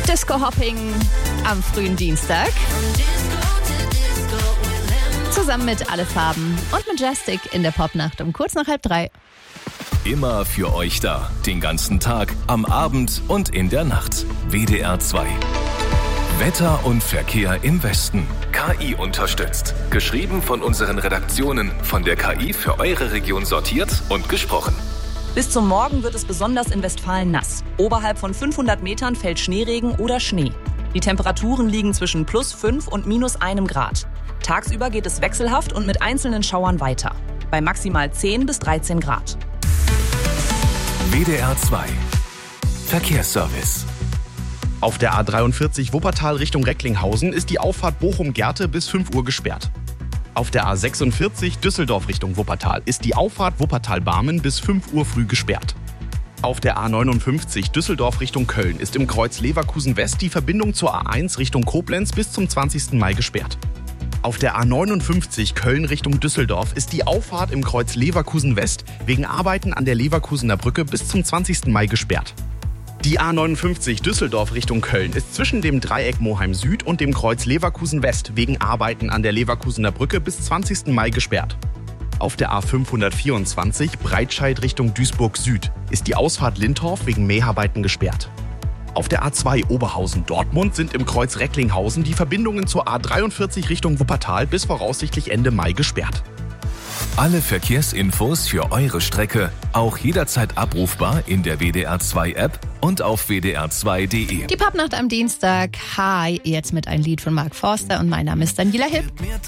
Disco-Hopping am frühen Dienstag. Zusammen mit Alle Farben und Majestic in der Popnacht um kurz nach 2:30. Immer für euch da. Den ganzen Tag, am Abend und in der Nacht. WDR 2. Wetter und Verkehr im Westen. KI unterstützt. Geschrieben von unseren Redaktionen. Von der KI für eure Region sortiert und gesprochen. Bis zum Morgen wird es besonders in Westfalen nass. Oberhalb von 500 Metern fällt Schneeregen oder Schnee. Die Temperaturen liegen zwischen +5 und -1 Grad. Tagsüber geht es wechselhaft und mit einzelnen Schauern weiter. Bei maximal 10 bis 13 Grad. WDR 2. Verkehrsservice. Auf der A43 Wuppertal Richtung Recklinghausen ist die Auffahrt Bochum-Gerte bis 5 Uhr gesperrt. Auf der A46 Düsseldorf Richtung Wuppertal ist die Auffahrt Wuppertal-Barmen bis 5 Uhr früh gesperrt. Auf der A59 Düsseldorf Richtung Köln ist im Kreuz Leverkusen West die Verbindung zur A1 Richtung Koblenz bis zum 20. Mai gesperrt. Auf der A59 Köln Richtung Düsseldorf ist die Auffahrt im Kreuz Leverkusen West wegen Arbeiten an der Leverkusener Brücke bis zum 20. Mai gesperrt. Die A59 Düsseldorf Richtung Köln ist zwischen dem Dreieck Moheim Süd und dem Kreuz Leverkusen West wegen Arbeiten an der Leverkusener Brücke bis 20. Mai gesperrt. Auf der A524 Breitscheid Richtung Duisburg Süd ist die Ausfahrt Lindorf wegen Mäharbeiten gesperrt. Auf der A2 Oberhausen-Dortmund sind im Kreuz Recklinghausen die Verbindungen zur A43 Richtung Wuppertal bis voraussichtlich Ende Mai gesperrt. Alle Verkehrsinfos für eure Strecke auch jederzeit abrufbar in der WDR 2 App und auf wdr2.de. Die Popnacht am Dienstag. Hi, jetzt mit einem Lied von Mark Forster und mein Name ist Daniela Hipp.